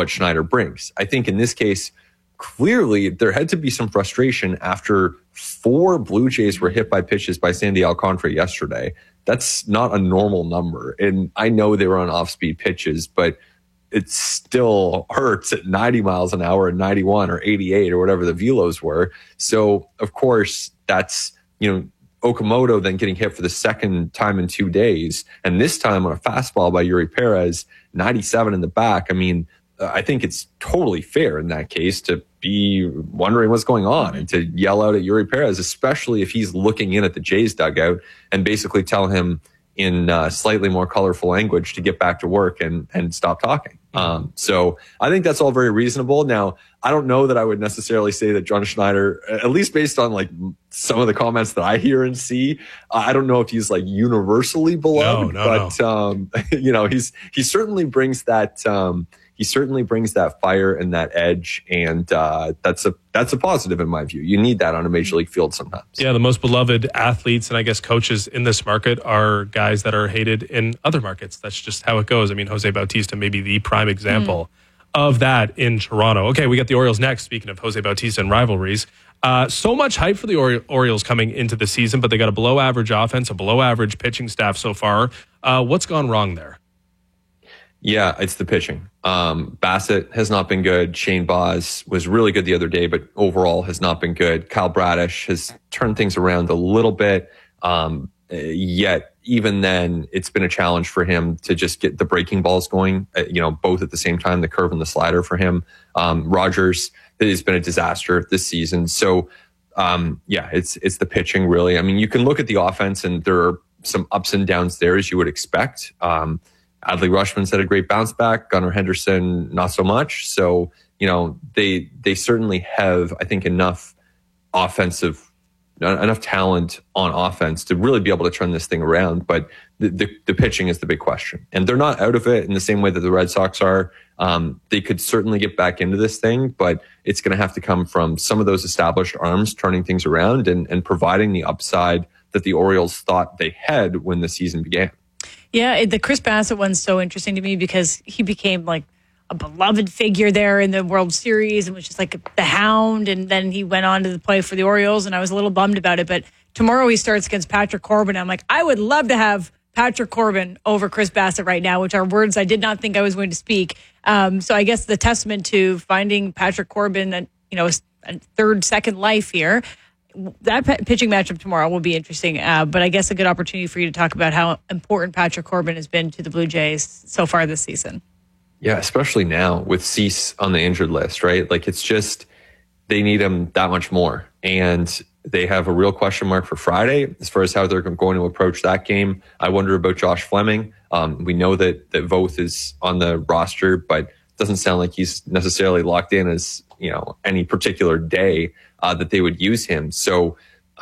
what Schneider brings. I think in this case, clearly there had to be some frustration after 4 Blue Jays were hit by pitches by Sandy Alcantara yesterday. That's not a normal number. And I know they were on off-speed pitches, but it still hurts at 90 miles an hour and 91 or 88 or whatever the velos were. So, of course, that's, Okamoto then getting hit for the second time in 2 days. And this time on a fastball by Yuri Perez, 97 in the back. I mean, I think it's totally fair in that case to be wondering what's going on and to yell out at Yuri Perez, especially if he's looking in at the Jays dugout and basically tell him in slightly more colorful language to get back to work and stop talking. So I think that's all very reasonable. Now, I don't know that I would necessarily say that John Schneider, at least based on like some of the comments that I hear and see, I don't know if he's like universally beloved, he certainly brings that, he certainly brings that fire and that edge, and that's a positive in my view. You need that on a major league field sometimes. Yeah, the most beloved athletes and I guess coaches in this market are guys that are hated in other markets. That's just how it goes. I mean, Jose Bautista may be the prime example of that in Toronto. Okay, we got the Orioles next. Speaking of Jose Bautista and rivalries, so much hype for the Orioles coming into the season, but they got a below-average offense, a below-average pitching staff so far. What's gone wrong there? Yeah, it's the pitching. Bassett has not been good. Shane Baz was really good the other day, but overall has not been good. Kyle Bradish has turned things around a little bit. Yet even then, it's been a challenge for him to just get the breaking balls going, both at the same time, the curve and the slider for him. Rogers, it has been a disaster this season. So, it's the pitching really. I mean, you can look at the offense and there are some ups and downs there as you would expect. Adley Rutschman's had a great bounce back. Gunnar Henderson, not so much. So, they certainly have, I think, enough talent on offense to really be able to turn this thing around. But the pitching is the big question. And they're not out of it in the same way that the Red Sox are. They could certainly get back into this thing, but it's going to have to come from some of those established arms turning things around and providing the upside that the Orioles thought they had when the season began. Yeah, the Chris Bassett one's so interesting to me because he became like a beloved figure there in the World Series and was just like the hound. And then he went on to play for the Orioles, and I was a little bummed about it. But tomorrow he starts against Patrick Corbin. I'm like, I would love to have Patrick Corbin over Chris Bassett right now, which are words I did not think I was going to speak. So I guess the testament to finding Patrick Corbin, a second life here. That pitching matchup tomorrow will be interesting, but I guess a good opportunity for you to talk about how important Patrick Corbin has been to the Blue Jays so far this season. Yeah, especially now with Cease on the injured list, right? Like it's just, they need him that much more. And they have a real question mark for Friday as far as how they're going to approach that game. I wonder about Josh Fleming. We know that Voth is on the roster, but it doesn't sound like he's necessarily locked in as, any particular day that they would use him. So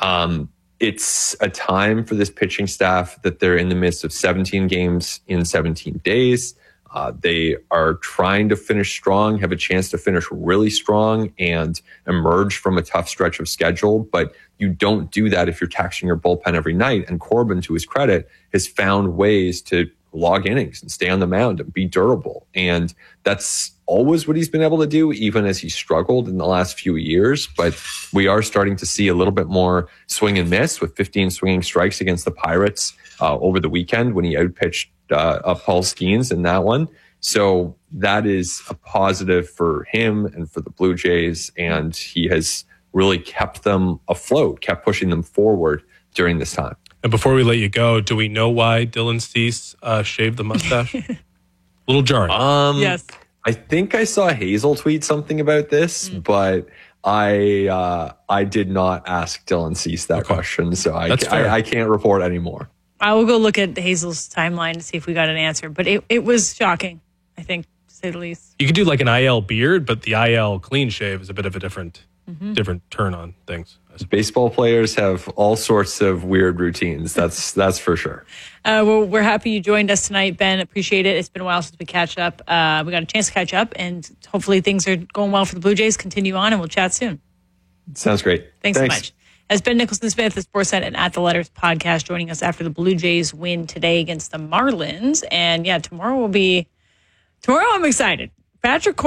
it's a time for this pitching staff that they're in the midst of 17 games in 17 days. They are trying to finish strong, have a chance to finish really strong and emerge from a tough stretch of schedule. But you don't do that if you're taxing your bullpen every night. And Corbin, to his credit, has found ways to log innings and stay on the mound and be durable. And that's always what he's been able to do, even as he struggled in the last few years. But we are starting to see a little bit more swing and miss with 15 swinging strikes against the Pirates over the weekend when he outpitched Paul Skeens in that one. So that is a positive for him and for the Blue Jays. And he has really kept them afloat, kept pushing them forward during this time. And before we let you go, do we know why Dylan Cease shaved the mustache? A little jarring. Yes. I think I saw Hazel tweet something about this, but I did not ask Dylan Cease that question, so I can't report anymore. I will go look at Hazel's timeline to see if we got an answer, but it was shocking, I think, to say the least. You could do like an IL beard, but the IL clean shave is a bit of a different turn on things. Baseball players have all sorts of weird routines. That's for sure. Well, we're happy you joined us tonight, Ben. Appreciate it. It's been a while since we catch up. We got a chance to catch up, and hopefully things are going well for the Blue Jays. Continue on, and we'll chat soon. Sounds great. Thanks so much. As Ben Nicholson-Smith, the Sportsnet and At the Letters podcast, joining us after the Blue Jays win today against the Marlins. And tomorrow I'm excited. Patrick